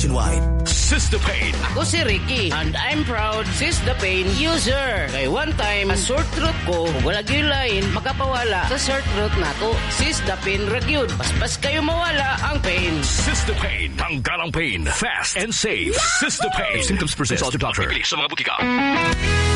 nationwide. Cystopain. Ako si Ricky, and I'm proud Cystopain user. Kay one time, a sore throat ko, wala gyulain, makapawala sa sore throat nato. Cystopain ragyod. Paspas kayo mawala ang pain. Cystopain. Tanggal ang pain. Fast and safe. Cystopain. Symptoms persist. Consult your doctor. Bilis sa mga butika.